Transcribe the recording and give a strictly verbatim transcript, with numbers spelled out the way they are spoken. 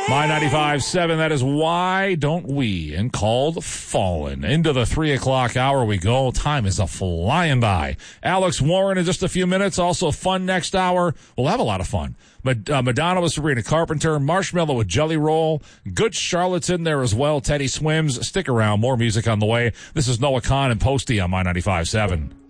My ninety-five seven, that is Why Don't We, and called Fallen. Into the three o'clock hour we go. Time is a flying by. Alex Warren in just a few minutes. Also fun next hour. We'll have a lot of fun. Mad- uh, Madonna with Sabrina Carpenter. Marshmallow with Jelly Roll. Good Charlotte's in there as well. Teddy Swims. Stick around. More music on the way. This is Noah Khan and Posty on My ninety-five seven.